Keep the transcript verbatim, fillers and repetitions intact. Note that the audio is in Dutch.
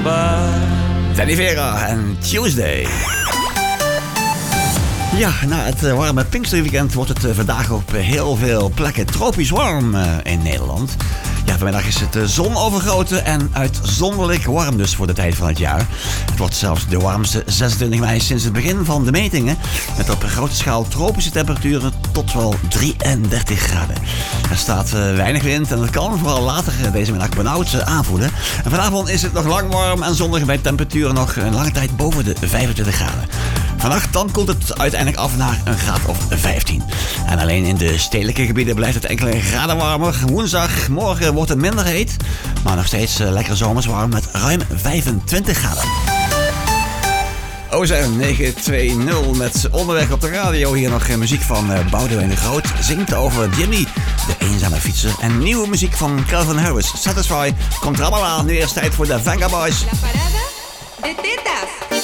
goodbye. Danny Vera en Tuesday. Ja, na het uh, warme Pinksterweekend wordt het uh, vandaag op uh, heel veel plekken tropisch warm uh, in Nederland. Ja, vanmiddag is het de zon overgoten en uitzonderlijk warm dus voor de tijd van het jaar. Het wordt zelfs de warmste zesentwintig mei sinds het begin van de metingen. Met op een grote schaal tropische temperaturen tot wel drieëndertig graden. Er staat uh, weinig wind en het kan vooral later deze middag benauwd uh, aanvoelen. En vanavond is het nog lang warm en zonnig bij temperaturen nog een lange tijd boven de vijfentwintig graden. Vannacht dan koelt het uiteindelijk af naar een graad of vijftien. En alleen in de stedelijke gebieden blijft het enkele graden warmer. Woensdag, morgen wordt het minder heet, maar nog steeds uh, lekker zomers warm met ruim vijfentwintig graden. O Z M negen twee nul met Onderweg op de radio. Hier nog uh, muziek van uh, Boudewijn de Groot. Zingt over Jimmy, de eenzame fietser. En nieuwe muziek van Calvin Harris. Satisfy komt er allemaal aan. Nu eerst tijd voor de Venga Boys. La parada de tetas.